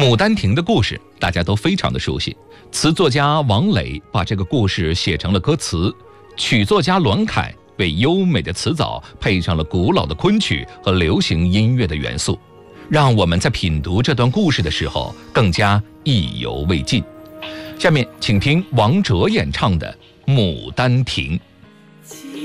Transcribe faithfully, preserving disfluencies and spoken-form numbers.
牡丹亭的故事大家都非常的熟悉，词作家王磊把这个故事写成了歌词，曲作家栾凯为优美的词藻配上了古老的昆曲和流行音乐的元素，让我们在品读这段故事的时候更加意犹未尽。下面请听王哲演唱的《牡丹亭》。